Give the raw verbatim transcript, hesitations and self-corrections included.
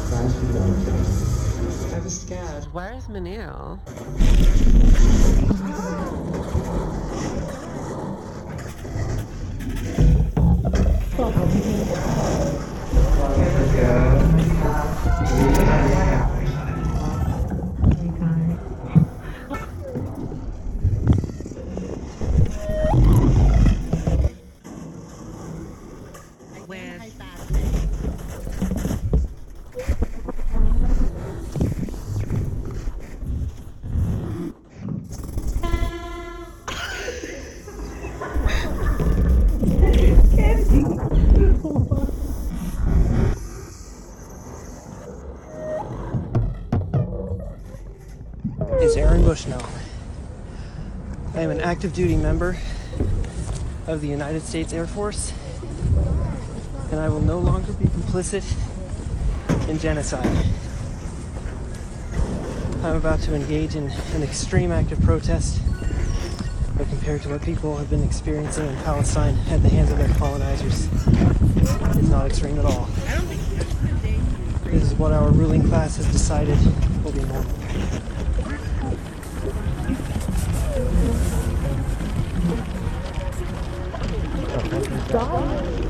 I was scared. Where's Manil? Where? Is Aaron Bushnell. I am an active duty member of the United States Air Force, and I will no longer be complicit in genocide. I'm about to engage in an extreme act of protest, but compared to what people have been experiencing in Palestine at the hands of their colonizers, it's not extreme at all. This is what our ruling class has decided will be normal. God.